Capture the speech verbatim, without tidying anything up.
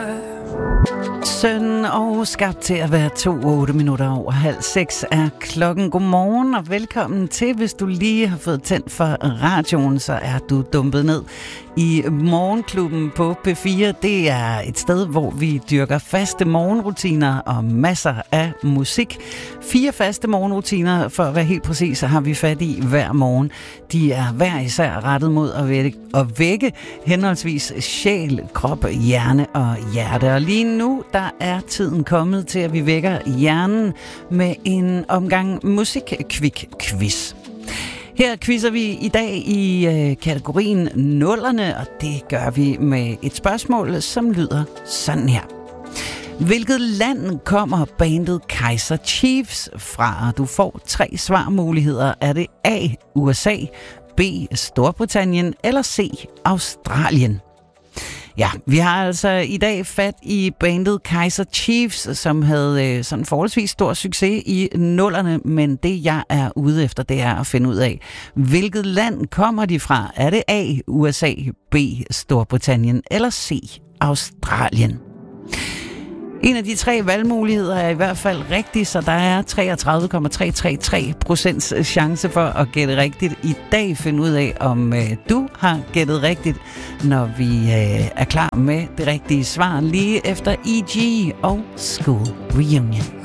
Søn og skabt til at være to otte minutter over halv seks er klokken. Godmorgen og velkommen til. Hvis du lige har fået tændt for radioen, så er du dumpet ned i Morgenklubben på P fire. Det er et sted, hvor vi dyrker faste morgenrutiner og masser af musik. Fire faste morgenrutiner, for at være helt præcis, har vi fat i hver morgen. De er hver især rettet mod at vække, at vække henholdsvis sjæl, krop, hjerne og hjerte. Og lige nu, der er tiden kommet til, at vi vækker hjernen med en omgang musik-kvik-quiz. Her quizzer vi i dag i øh, kategorien nullerne, og det gør vi med et spørgsmål, som lyder sådan her. Hvilket land kommer bandet Kaiser Chiefs fra? Du får tre svarmuligheder. Er det A. U S A, B. Storbritannien eller C. Australien? Ja, vi har altså i dag fat i bandet Kaiser Chiefs, som havde øh, sådan forholdsvis stor succes i nullerne, men det jeg er ude efter, det er at finde ud af, hvilket land kommer de fra? Er det A. U S A, B. Storbritannien eller C. Australien? En af de tre valgmuligheder er i hvert fald rigtig, så der er treogtredive komma tre tre tre procents chance for at gætte rigtigt i dag. Find ud af, om øh, du har gættet rigtigt, når vi øh, er klar med det rigtige svar lige efter E G og School Reunion.